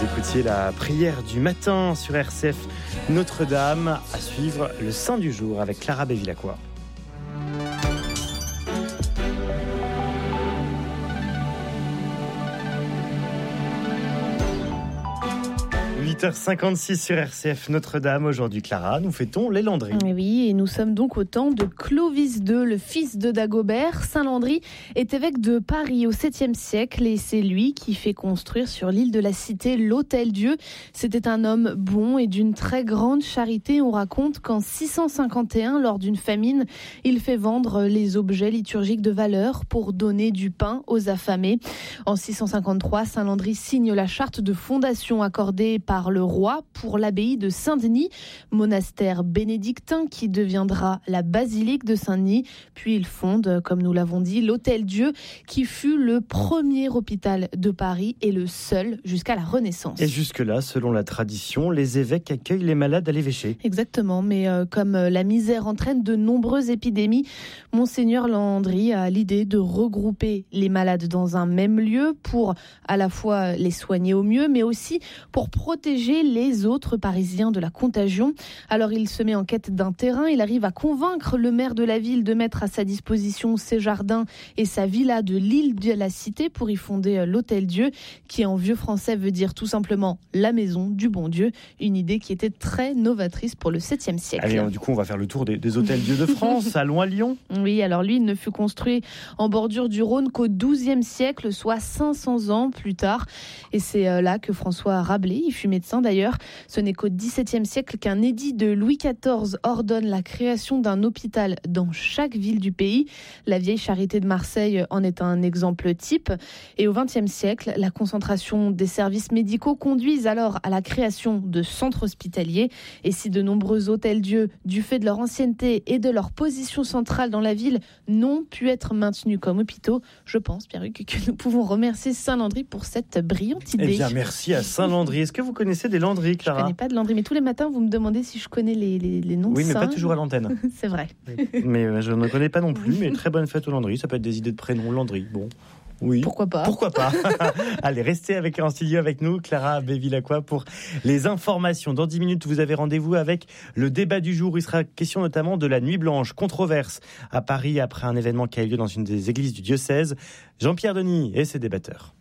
Vous écoutiez la prière du matin sur RCF Notre-Dame. À suivre le Saint du jour avec Clara Bevilacqua. 8h56 sur RCF Notre-Dame. Aujourd'hui, Clara, nous fêtons les Landry. Oui, et nous sommes donc au temps de Clovis II, le fils de Dagobert. Saint Landry est évêque de Paris au 7e siècle et c'est lui qui fait construire sur l'île de la Cité l'Hôtel-Dieu. C'était un homme bon et d'une très grande charité. On raconte qu'en 651, lors d'une famine, il fait vendre les objets liturgiques de valeur pour donner du pain aux affamés. En 653, Saint Landry signe la charte de fondation accordée par le roi pour l'abbaye de Saint-Denis, monastère bénédictin qui deviendra la basilique de Saint-Denis. Puis il fonde, comme nous l'avons dit, l'Hôtel-Dieu qui fut le premier hôpital de Paris et le seul jusqu'à la Renaissance. Et jusque-là, selon la tradition, les évêques accueillent les malades à l'évêché. Exactement, mais comme la misère entraîne de nombreuses épidémies, Monseigneur Landry a l'idée de regrouper les malades dans un même lieu pour à la fois les soigner au mieux, mais aussi pour protéger les autres Parisiens de la contagion. Alors il se met en quête d'un terrain, il arrive à convaincre le maire de la ville de mettre à sa disposition ses jardins et sa villa de l'île de la Cité pour y fonder l'Hôtel-Dieu, qui en vieux français veut dire tout simplement la maison du bon Dieu, une idée qui était très novatrice pour le 7e siècle. Allez, du coup on va faire le tour des Hôtels-Dieu de France, à Loin, Lyon. Oui, alors lui, il ne fut construit en bordure du Rhône qu'au 12e siècle, soit 500 ans plus tard. Et c'est là que François Rabelais, il fut médecin d'ailleurs. Ce n'est qu'au XVIIe siècle qu'un édit de Louis XIV ordonne la création d'un hôpital dans chaque ville du pays. La vieille Charité de Marseille en est un exemple type. Et au XXe siècle, la concentration des services médicaux conduit alors à la création de centres hospitaliers. Et si de nombreux hôtels-dieux, du fait de leur ancienneté et de leur position centrale dans la ville, n'ont pu être maintenus comme hôpitaux, je pense, Pierruc, que nous pouvons remercier Saint Landry pour cette brillante idée. Eh bien, merci à Saint Landry. Est-ce que vous connaissez des Landry, Clara? Je ne connais pas de Landry, mais tous les matins, vous me demandez si je connais les noms de saints. Oui, mais pas toujours à l'antenne. C'est vrai. Mais je ne connais pas non plus, mais très bonne fête au Landry. Ça peut être des idées de prénoms, Landry. Bon. Oui. Pourquoi pas. Allez, restez en studio avec nous, Clara Bevilacqua, pour les informations. Dans 10 minutes, vous avez rendez-vous avec le débat du jour. Il sera question notamment de la Nuit Blanche, controverse à Paris après un événement qui a eu lieu dans une des églises du diocèse. Jean-Pierre Denis et ses débatteurs.